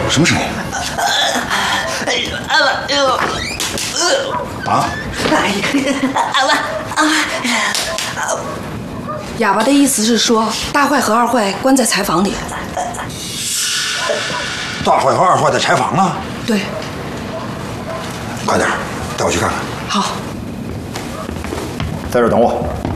什么声音？啊！ 哑巴的意思是说，大坏和二坏关在柴房里。 大坏和二坏在柴房啊？ 对。 快点，带我去看看。 好。 在这儿等我。